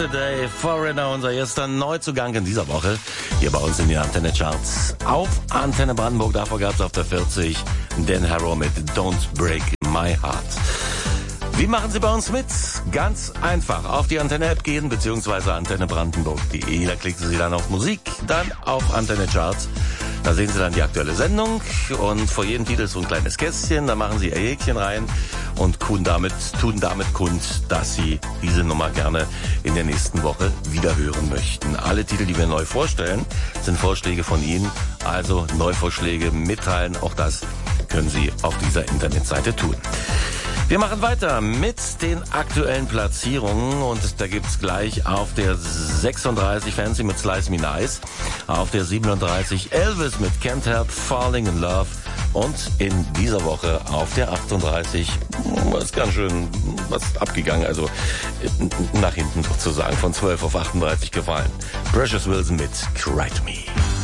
Today Foreigner, unser erster Neuzugang in dieser Woche hier bei uns in den Antenne Charts auf Antenne Brandenburg. Davor gab es auf der 40 Dan Harrow mit Don't Break My Heart. Wie machen Sie bei uns mit? Ganz einfach. Auf die Antenne-App gehen, beziehungsweise antennebrandenburg.de. Da klicken Sie dann auf Musik, dann auf Antenne Charts. Da sehen Sie dann die aktuelle Sendung und vor jedem Titel ist so ein kleines Kästchen. Da machen Sie Ihr Häkchen rein und tun damit kund, dass Sie diese Nummer gerne in der nächsten Woche wieder hören möchten. Alle Titel, die wir neu vorstellen, sind Vorschläge von Ihnen. Also Neuvorschläge mitteilen. Auch das können Sie auf dieser Internetseite tun. Wir machen weiter mit den aktuellen Platzierungen und da gibt's gleich auf der 36 Fancy mit Slice Me Nice, auf der 37 Elvis mit Can't Help Falling in Love und in dieser Woche auf der 38 ist ganz schön was abgegangen, also nach hinten sozusagen von 12 auf 38 gefallen. Precious Wilson mit Cry to Me.